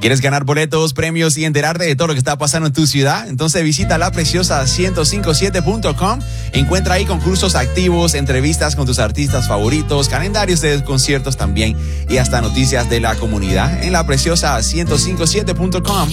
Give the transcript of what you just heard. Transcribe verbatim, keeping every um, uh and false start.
¿Quieres ganar boletos, premios y enterarte de todo lo que está pasando en tu ciudad? Entonces visita la preciosa ciento cincuenta y siete punto com. Encuentra ahí concursos activos, entrevistas con tus artistas favoritos, calendarios de conciertos también y hasta noticias de la comunidad en la preciosa ciento cincuenta y siete punto com.